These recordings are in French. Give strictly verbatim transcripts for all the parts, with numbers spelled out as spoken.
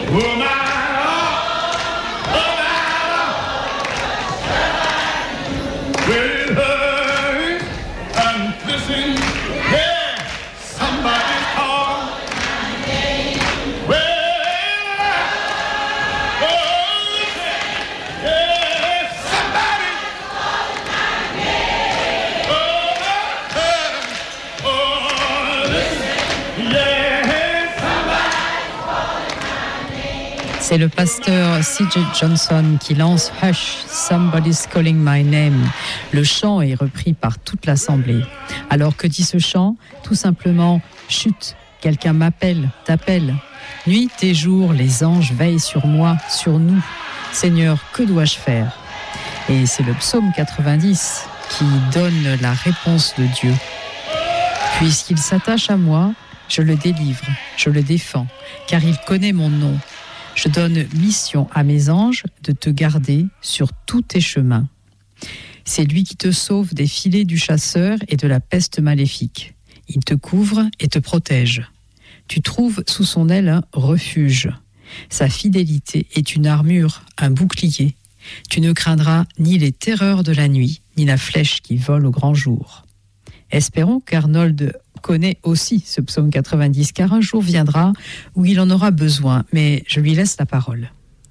C'est le pasteur C J Johnson qui lance « Hush, somebody's calling my name ». Le chant est repris par toute l'assemblée. Alors que dit ce chant ? Tout simplement « Chut, quelqu'un m'appelle, t'appelle ». Nuit et jour, les anges veillent sur moi, sur nous. Seigneur, que dois-je faire ? Et c'est le psaume quatre-vingt-dix qui donne la réponse de Dieu. Puisqu'il s'attache à moi, je le délivre, je le défends, car il connaît mon nom. Je donne mission à mes anges de te garder sur tous tes chemins. C'est lui qui te sauve des filets du chasseur et de la peste maléfique. Il te couvre et te protège. Tu trouves sous son aile un refuge. Sa fidélité est une armure, un bouclier. Tu ne craindras ni les terreurs de la nuit, ni la flèche qui vole au grand jour. Espérons qu'Arnold connaît aussi ce psaume quatre-vingt-dix, car un jour viendra où il en aura besoin, mais je lui laisse la parole.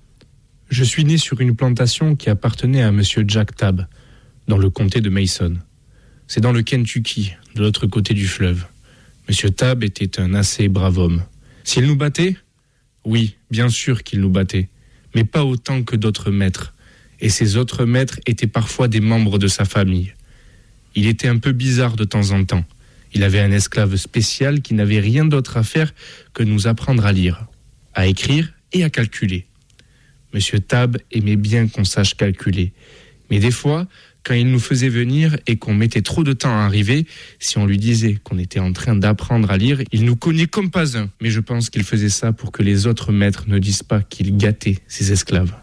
Je suis né sur une plantation qui appartenait à monsieur Jack Tabb, dans le comté de Mason. C'est dans le Kentucky, de l'autre côté du fleuve. Monsieur Tabb était un assez brave homme. S'il nous battait ? Oui, bien sûr qu'il nous battait, mais pas autant que d'autres maîtres. Et ces autres maîtres étaient parfois des membres de sa famille. Il était un peu bizarre de temps en temps. Il avait un esclave spécial qui n'avait rien d'autre à faire que nous apprendre à lire, à écrire et à calculer. Monsieur Tabb aimait bien qu'on sache calculer. Mais des fois, quand il nous faisait venir et qu'on mettait trop de temps à arriver, si on lui disait qu'on était en train d'apprendre à lire, il nous cognait comme pas un. Mais je pense qu'il faisait ça pour que les autres maîtres ne disent pas qu'il gâtait ses esclaves.